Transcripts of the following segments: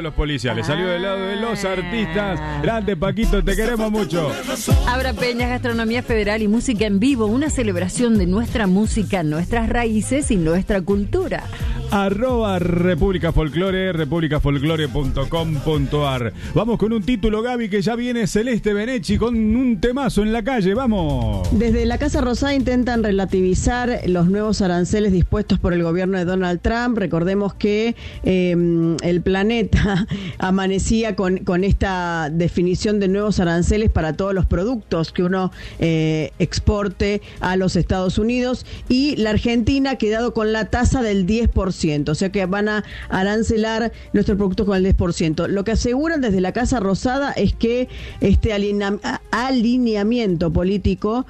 de los policiales, salió del lado de los artistas. Grande Paquito, te queremos mucho. Abra Peñas, Gastronomía Federal y Música en Vivo, una celebración de nuestra música, nuestras raíces y nuestra cultura. @República Folclore, republicafolclore.com.ar. Vamos con un título, Gaby, que ya viene Celeste Benecci con un temazo en la calle. Vamos. Desde la Casa Rosada intentan relativizar los nuevos aranceles dispuestos por el gobierno de Donald Trump. Recordemos que el planeta amanecía con esta definición de nuevos aranceles para todos los productos que uno exporte a los Estados Unidos, y la Argentina ha quedado con la tasa del 10%. O sea que van a arancelar nuestros productos con el 10%. Lo que aseguran desde la Casa Rosada es que este alineamiento político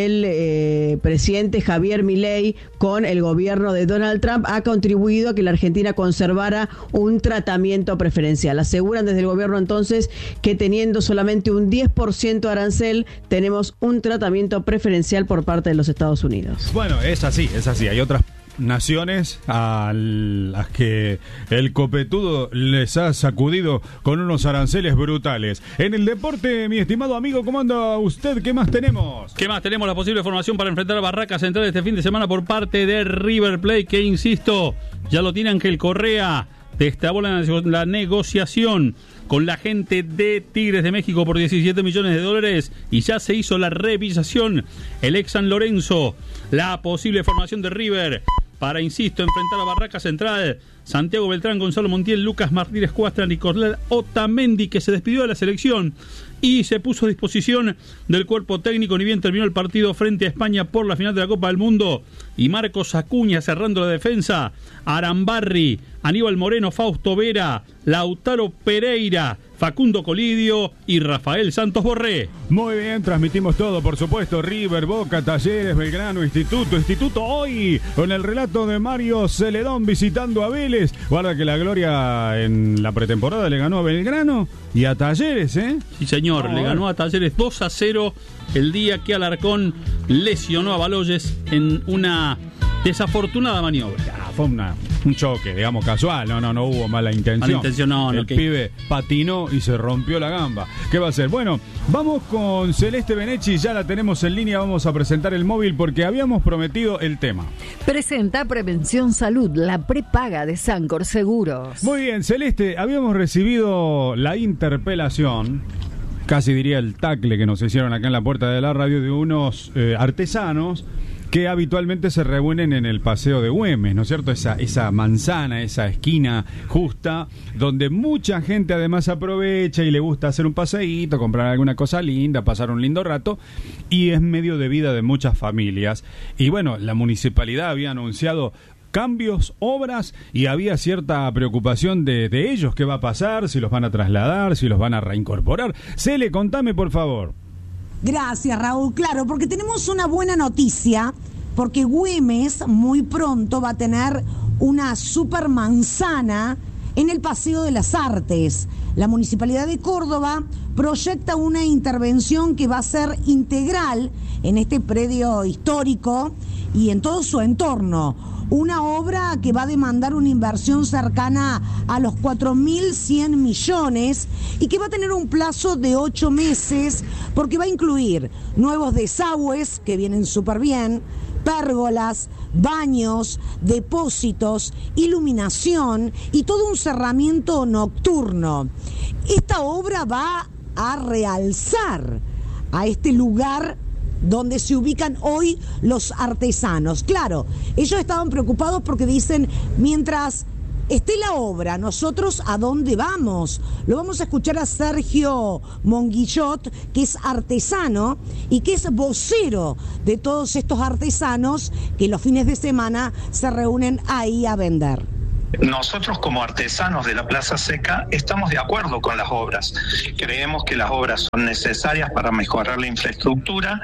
del presidente Javier Milei con el gobierno de Donald Trump ha contribuido a que la Argentina conservara un tratamiento preferencial. Aseguran desde el gobierno entonces que teniendo solamente un 10% arancel, tenemos un tratamiento preferencial por parte de los Estados Unidos. Bueno, es así. Hay otras naciones a las que el copetudo les ha sacudido con unos aranceles brutales. En el deporte, mi estimado amigo, ¿cómo anda usted? ¿Qué más tenemos? ¿Qué más tenemos? La posible formación para enfrentar a Barraca Central este fin de semana por parte de River Plate, que insisto, ya lo tiene Ángel Correa. Destapó la negociación con la gente de Tigres de México por $17 millones y ya se hizo la revisación. El ex San Lorenzo, la posible formación de River para, insisto, enfrentar a Barraca Central: Santiago Beltrán, Gonzalo Montiel, Lucas Martínez Cuastra, Nicolás Otamendi, que se despidió de la selección y se puso a disposición del cuerpo técnico ni bien terminó el partido frente a España por la final de la Copa del Mundo, y Marcos Acuña cerrando la defensa, Arambarri, Aníbal Moreno, Fausto Vera, Lautaro Pereira, Facundo Colidio y Rafael Santos Borré. Muy bien, transmitimos todo, por supuesto. River, Boca, Talleres, Belgrano, Instituto hoy con el relato de Mario Celedón visitando a Vélez. Guarda que la Gloria en la pretemporada le ganó a Belgrano y a Talleres, ¿eh? Sí, señor, le ganó a Talleres 2-0 el día que Alarcón lesionó a Baloyes en una desafortunada maniobra. Fue un choque, digamos, casual. No hubo mala intención. No, el pibe patinó y se rompió la gamba. ¿Qué va a hacer? Bueno, vamos con Celeste Benecci, ya la tenemos en línea. Vamos a presentar el móvil porque habíamos prometido el tema. Presenta Prevención Salud, la prepaga de Sancor Seguros. Muy bien, Celeste, habíamos recibido la interpelación, casi diría el tacle que nos hicieron acá en la puerta de la radio, de unos artesanos que habitualmente se reúnen en el Paseo de Güemes, ¿no es cierto? Esa manzana, esa esquina justa, donde mucha gente además aprovecha y le gusta hacer un paseíto, comprar alguna cosa linda, pasar un lindo rato, y es medio de vida de muchas familias. Y bueno, la municipalidad había anunciado cambios, obras, y había cierta preocupación de ellos. ¿Qué va a pasar? ¿Si los van a trasladar? ¿Si los van a reincorporar? Cele, contame, por favor. Gracias, Raúl. Claro, porque tenemos una buena noticia, porque Güemes muy pronto va a tener una super manzana en el Paseo de las Artes. La Municipalidad de Córdoba proyecta una intervención que va a ser integral en este predio histórico y en todo su entorno. Una obra que va a demandar una inversión cercana a los 4.100 millones y que va a tener un plazo de 8 meses porque va a incluir nuevos desagües que vienen súper bien, pérgolas, baños, depósitos, iluminación y todo un cerramiento nocturno. Esta obra va a realzar a este lugar donde se ubican hoy los artesanos. Claro, ellos estaban preocupados porque dicen, mientras esté la obra, ¿nosotros a dónde vamos? Lo vamos a escuchar a Sergio Monguillot, que es artesano y que es vocero de todos estos artesanos que los fines de semana se reúnen ahí a vender. Nosotros como artesanos de la Plaza Seca estamos de acuerdo con las obras. Creemos que las obras son necesarias para mejorar la infraestructura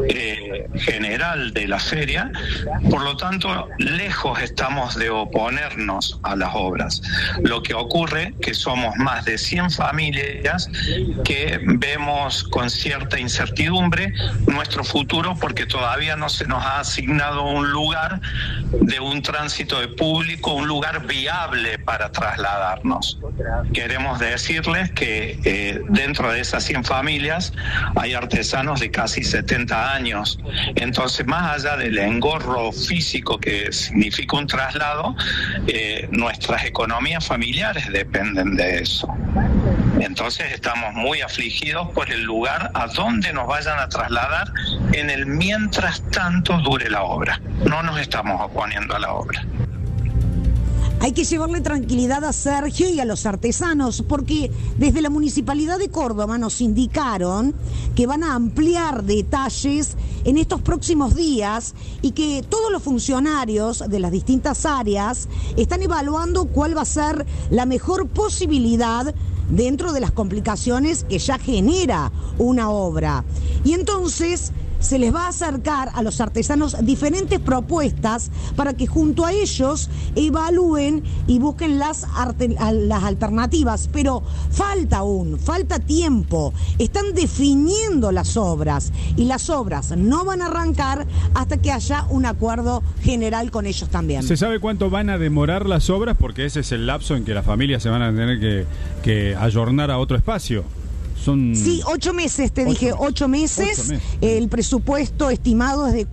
general de la feria. Por lo tanto, lejos estamos de oponernos a las obras. Lo que ocurre que somos más de 100 familias que vemos con cierta incertidumbre nuestro futuro porque todavía no se nos ha asignado un lugar de un tránsito de público, un lugar viable para trasladarnos. Queremos decirles que dentro de esas 100 familias hay artesanos de casi 70 años. Entonces, más allá del engorro físico que significa un traslado, nuestras economías familiares dependen de eso. Entonces estamos muy afligidos por el lugar a donde nos vayan a trasladar en el mientras tanto dure la obra. No nos estamos oponiendo a la obra. Hay que llevarle tranquilidad a Sergio y a los artesanos, porque desde la Municipalidad de Córdoba nos indicaron que van a ampliar detalles en estos próximos días y que todos los funcionarios de las distintas áreas están evaluando cuál va a ser la mejor posibilidad dentro de las complicaciones que ya genera una obra. Y entonces se les va a acercar a los artesanos diferentes propuestas para que junto a ellos evalúen y busquen las alternativas. Pero falta tiempo. Están definiendo las obras y las obras no van a arrancar hasta que haya un acuerdo general con ellos también. ¿Se sabe cuánto van a demorar las obras? Porque ese es el lapso en que las familias se van a tener que ayornar a otro espacio. Sí, 8 meses, dije, 8 meses. El presupuesto estimado es de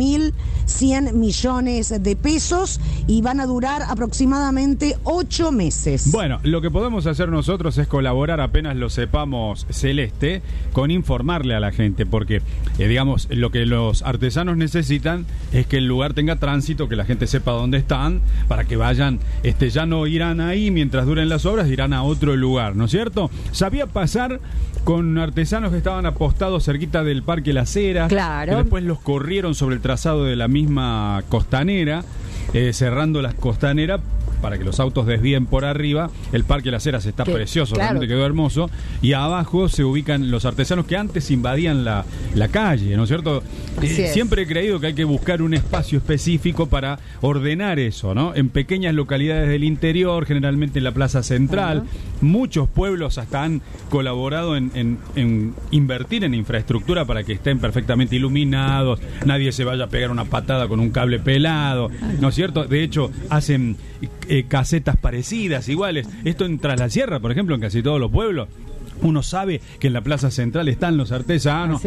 4.100 millones de pesos y van a durar aproximadamente 8 meses. Bueno, lo que podemos hacer nosotros es colaborar apenas lo sepamos, Celeste, con informarle a la gente, porque, digamos, lo que los artesanos necesitan es que el lugar tenga tránsito, que la gente sepa dónde están, para que vayan, ya no irán ahí mientras duren las obras, irán a otro lugar, ¿no es cierto? Sabía pasar con artesanos que estaban apostados cerquita del Parque Las Heras, claro, que después los corrieron sobre el trazado de la misma costanera, cerrando las costaneras para que los autos desvíen por arriba. El Parque Las Heras está precioso, claro, realmente quedó hermoso, y abajo se ubican los artesanos que antes invadían la calle, ¿no es cierto? Siempre he creído que hay que buscar un espacio específico para ordenar eso, ¿no? En pequeñas localidades del interior, generalmente en la plaza central. Muchos pueblos hasta han colaborado en invertir en infraestructura para que estén perfectamente iluminados, nadie se vaya a pegar una patada con un cable pelado, ¿no es cierto? De hecho, hacen casetas parecidas, iguales. Esto en Tras la Sierra, por ejemplo, en casi todos los pueblos. Uno sabe que en la plaza central están los artesanos,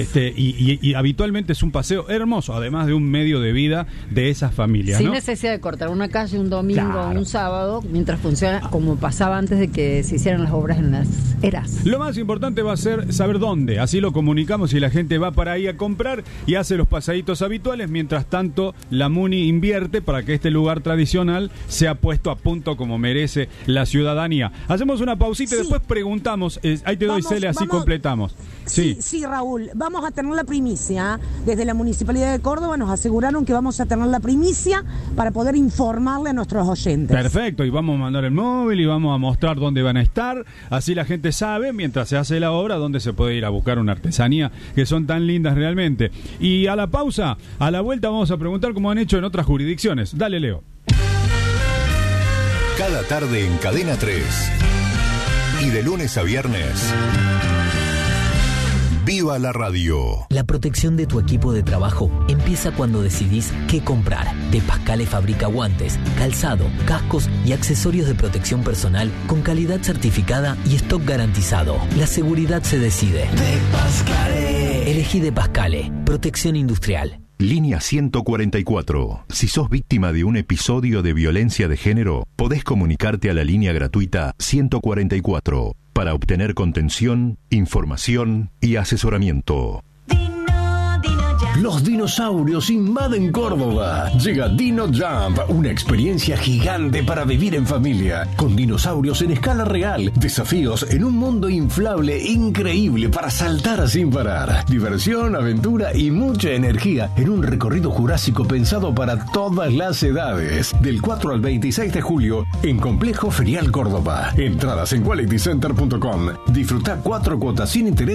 y habitualmente es un paseo hermoso, además de un medio de vida de esas familias, sin ¿no? necesidad de cortar una calle un domingo o Claro. un sábado, mientras funciona como pasaba antes de que se hicieran las obras en Las Heras. Lo más importante va a ser saber dónde, así lo comunicamos y la gente va para ahí a comprar y hace los pasaditos habituales. Mientras tanto, la Muni invierte para que este lugar tradicional sea puesto a punto como merece la ciudadanía. Hacemos una pausita y después preguntamos. Ahí te doy, Cele, así completamos. Sí, Raúl, vamos a tener la primicia. Desde la Municipalidad de Córdoba nos aseguraron que vamos a tener la primicia para poder informarle a nuestros oyentes. Perfecto, y vamos a mandar el móvil y vamos a mostrar dónde van a estar. Así la gente sabe, mientras se hace la obra, dónde se puede ir a buscar una artesanía, que son tan lindas realmente. Y a la pausa, a la vuelta, vamos a preguntar cómo han hecho en otras jurisdicciones. Dale, Leo. Cada tarde en Cadena 3 y de lunes a viernes, ¡viva la radio! La protección de tu equipo de trabajo empieza cuando decidís qué comprar. De Pascale fabrica guantes, calzado, cascos y accesorios de protección personal con calidad certificada y stock garantizado. La seguridad se decide. De Pascale. Elegí De Pascale. Protección industrial. Línea 144. Si sos víctima de un episodio de violencia de género, podés comunicarte a la línea gratuita 144 para obtener contención, información y asesoramiento. Los dinosaurios invaden Córdoba. Llega Dino Jump, una experiencia gigante para vivir en familia. Con dinosaurios en escala real, desafíos en un mundo inflable increíble para saltar sin parar. Diversión, aventura y mucha energía en un recorrido jurásico pensado para todas las edades. Del 4 al 26 de julio en Complejo Ferial Córdoba. Entradas en qualitycenter.com. Disfruta 4 cuotas sin interés